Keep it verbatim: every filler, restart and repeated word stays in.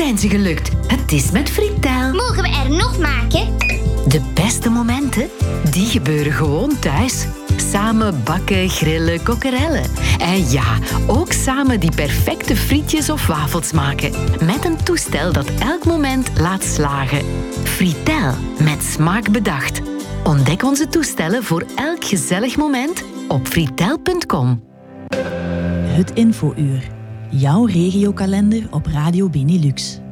zijn ze gelukt. Het is met Fritel. Mogen we er nog maken? De beste momenten, die gebeuren gewoon thuis. Samen bakken, grillen, kokkerellen. En ja, ook samen die perfecte frietjes of wafels maken. Met een toestel dat elk moment laat slagen. Fritel, met smaak bedacht. Ontdek onze toestellen voor elk gezellig moment op fritel punt com. Het Infouur. Jouw regiokalender op Radio Benelux.